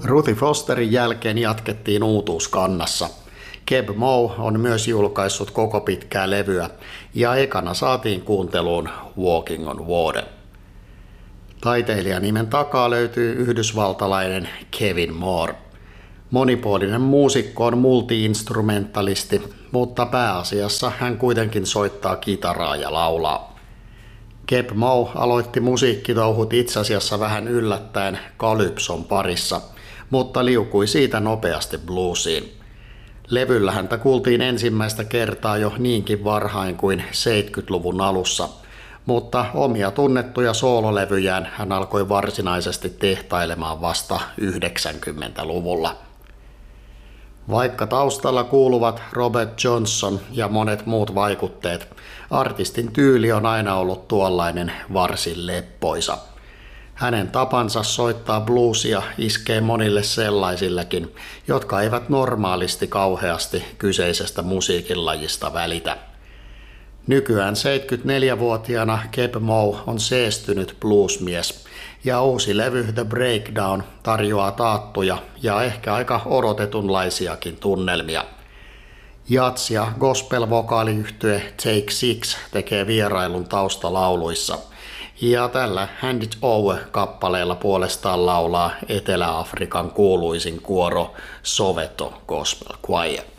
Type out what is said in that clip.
Ruthie Fosterin jälkeen jatkettiin uutuuskannassa. Keb Mo on myös julkaissut koko pitkää levyä ja ekana saatiin kuunteluun Walking on Water. Taiteilijanimen takaa löytyy yhdysvaltalainen Kevin Moore. Monipuolinen muusikko on multi-instrumentalisti, mutta pääasiassa hän kuitenkin soittaa kitaraa ja laulaa. Keb Mo aloitti musiikkitouhut itse asiassa vähän yllättäen calypson parissa, mutta liukui siitä nopeasti bluesiin. Levyllä häntä kuultiin ensimmäistä kertaa jo niinkin varhain kuin 70-luvun alussa, mutta omia tunnettuja soololevyjään hän alkoi varsinaisesti tehtailemaan vasta 90-luvulla. Vaikka taustalla kuuluvat Robert Johnson ja monet muut vaikutteet, artistin tyyli on aina ollut tuollainen varsin leppoisa. Hänen tapansa soittaa bluesia iskee monille sellaisillekin, jotka eivät normaalisti kauheasti kyseisestä musiikinlajista välitä. Nykyään 74-vuotiaana Keb Mo on seestynyt bluesmies ja uusi levy The Breakdown tarjoaa taattuja ja ehkä aika odotetunlaisiakin tunnelmia. Jats- ja gospel-vokaaliyhtye Take Six tekee vierailun taustalauluissa ja tällä Hand It Over-kappaleella puolestaan laulaa Etelä-Afrikan kuuluisin kuoro Soweto Gospel Choir.